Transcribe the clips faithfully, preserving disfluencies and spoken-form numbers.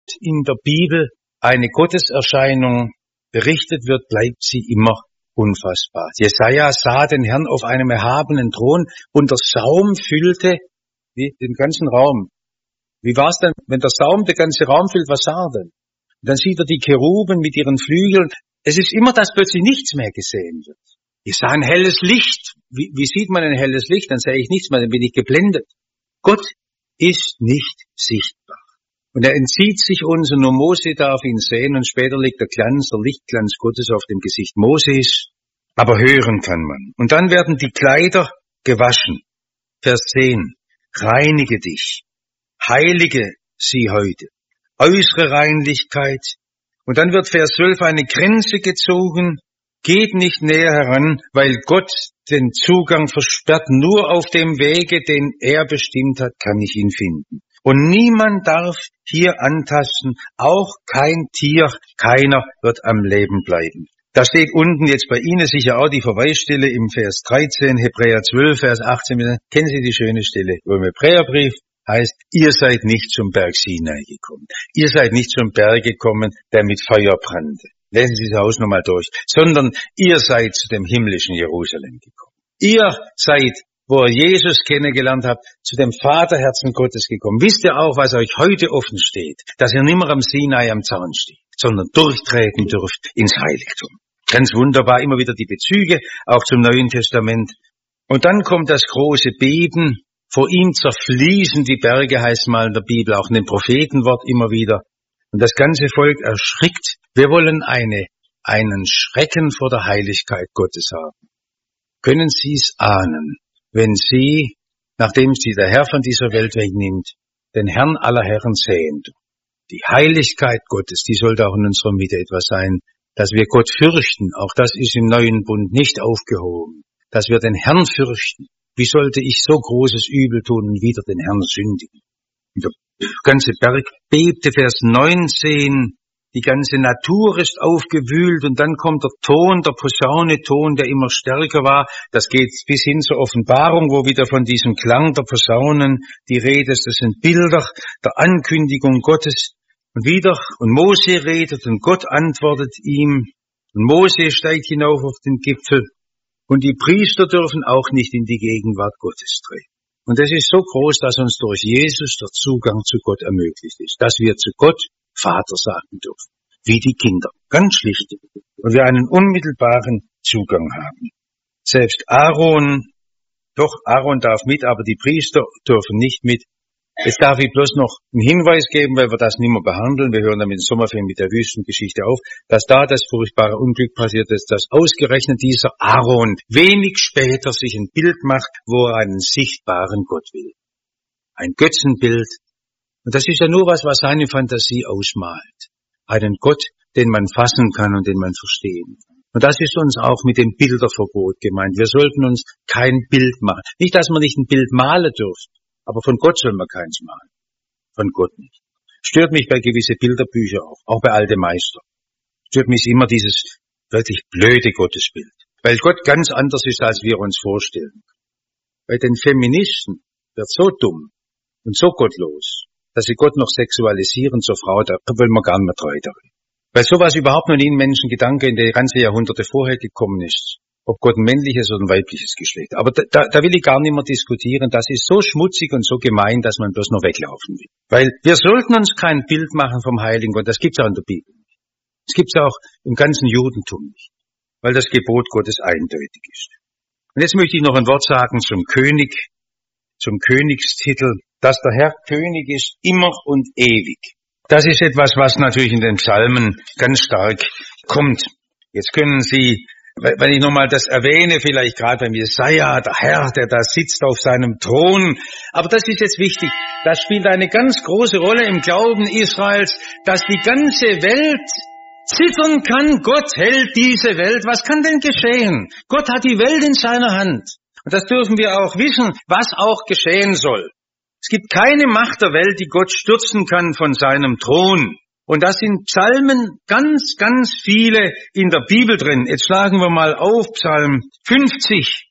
oft in der Bibel eine Gotteserscheinung berichtet wird, bleibt sie immer unfassbar. Jesaja sah den Herrn auf einem erhabenen Thron und der Saum füllte wie, den ganzen Raum. Wie war es denn, wenn der Saum den ganzen Raum füllt, was sah er denn? Und dann sieht er die Cheruben mit ihren Flügeln. Es ist immer, dass plötzlich nichts mehr gesehen wird. Ich sah ein helles Licht. Wie, wie sieht man ein helles Licht? Dann sehe ich nichts mehr, dann bin ich geblendet. Gott ist nicht sichtbar. Und er entzieht sich uns und nur Mose darf ihn sehen und später liegt der Glanz, der Lichtglanz Gottes auf dem Gesicht Moses. Aber hören kann man. Und dann werden die Kleider gewaschen. Vers zehn. Reinige dich. Heilige sie heute. Äußere Reinlichkeit. Und dann wird Vers zwölf eine Grenze gezogen. Geht nicht näher heran, weil Gott den Zugang versperrt. Nur auf dem Wege, den er bestimmt hat, kann ich ihn finden. Und niemand darf hier antasten, auch kein Tier, keiner wird am Leben bleiben. Da steht unten jetzt bei Ihnen sicher auch die Verweisstelle im Vers dreizehn, Hebräer zwölf, Vers achtzehn. Kennen Sie die schöne Stelle? Im Hebräerbrief heißt, ihr seid nicht zum Berg Sinai gekommen. Ihr seid nicht zum Berg gekommen, der mit Feuer brannte. Lesen Sie das Haus nochmal durch. Sondern ihr seid zu dem himmlischen Jerusalem gekommen. Ihr seid, wo ihr Jesus kennengelernt habt, zu dem Vaterherzen Gottes gekommen. Wisst ihr auch, was euch heute offen steht? Dass ihr nimmer am Sinai am Zaun steht, sondern durchtreten dürft ins Heiligtum. Ganz wunderbar, immer wieder die Bezüge, auch zum Neuen Testament. Und dann kommt das große Beben. Vor ihm zerfließen die Berge, heißt mal in der Bibel, auch in dem Prophetenwort immer wieder. Und das ganze Volk erschrickt. Wir wollen eine, einen Schrecken vor der Heiligkeit Gottes haben. Können Sie es ahnen, wenn Sie, nachdem Sie der Herr von dieser Welt wegnimmt, den Herrn aller Herren sehen? Die Heiligkeit Gottes, die sollte auch in unserer Mitte etwas sein, dass wir Gott fürchten. Auch das ist im neuen Bund nicht aufgehoben. Dass wir den Herrn fürchten. Wie sollte ich so großes Übel tun und wieder den Herrn sündigen? Und der ganze Berg bebte, Vers neunzehn. Die ganze Natur ist aufgewühlt und dann kommt der Ton, der Posauneton, der immer stärker war. Das geht bis hin zur Offenbarung, wo wieder von diesem Klang der Posaunen die Rede ist. Das sind Bilder der Ankündigung Gottes. Und wieder, und Mose redet und Gott antwortet ihm. Und Mose steigt hinauf auf den Gipfel. Und die Priester dürfen auch nicht in die Gegenwart Gottes treten. Und das ist so groß, dass uns durch Jesus der Zugang zu Gott ermöglicht ist. Dass wir zu Gott Vater sagen dürfen. Wie die Kinder. Ganz schlicht. Und wir einen unmittelbaren Zugang haben. Selbst Aaron, doch Aaron darf mit, aber die Priester dürfen nicht mit. Jetzt darf ich bloß noch einen Hinweis geben, weil wir das nicht mehr behandeln. Wir hören dann mit dem Sommerfilm mit der Wüstengeschichte auf, dass da das furchtbare Unglück passiert ist, dass ausgerechnet dieser Aaron wenig später sich ein Bild macht, wo er einen sichtbaren Gott will. Ein Götzenbild. Und das ist ja nur was, was seine Fantasie ausmalt. Einen Gott, den man fassen kann und den man verstehen kann. Und das ist uns auch mit dem Bilderverbot gemeint. Wir sollten uns kein Bild machen. Nicht, dass man nicht ein Bild malen dürfen. Aber von Gott soll man keins malen. Von Gott nicht. Stört mich bei gewisse Bilderbücher auch, auch bei alte Meister. Stört mich immer dieses wirklich blöde Gottesbild. Weil Gott ganz anders ist, als wir uns vorstellen. Bei den Feministen wird so dumm und so gottlos, dass sie Gott noch sexualisieren zur Frau, da wollen wir gar nicht mehr treu darin. Weil sowas überhaupt noch nie in Menschengedanke in die ganze Jahrhunderte vorher gekommen ist. Ob Gott ein männliches oder ein weibliches Geschlecht. Aber da, da will ich gar nicht mehr diskutieren. Das ist so schmutzig und so gemein, dass man bloß noch weglaufen will. Weil wir sollten uns kein Bild machen vom Heiligen Gott. Das gibt's auch in der Bibel nicht. Das gibt's auch im ganzen Judentum nicht. Weil das Gebot Gottes eindeutig ist. Und jetzt möchte ich noch ein Wort sagen zum König, zum Königstitel, dass der Herr König ist, immer und ewig. Das ist etwas, was natürlich in den Psalmen ganz stark kommt. Jetzt können Sie, wenn ich nochmal das erwähne, vielleicht gerade beim Jesaja, der Herr, der da sitzt auf seinem Thron. Aber das ist jetzt wichtig. Das spielt eine ganz große Rolle im Glauben Israels, dass die ganze Welt zittern kann. Gott hält diese Welt. Was kann denn geschehen? Gott hat die Welt in seiner Hand. Und das dürfen wir auch wissen, was auch geschehen soll. Es gibt keine Macht der Welt, die Gott stürzen kann von seinem Thron. Und da sind Psalmen ganz, ganz viele in der Bibel drin. Jetzt schlagen wir mal auf, Psalm fünfzig.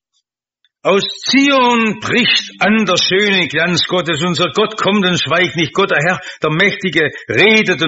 Aus Zion bricht an der schöne Glanz Gottes. Unser Gott kommt und schweigt nicht. Gott, der Herr, der Mächtige, redet und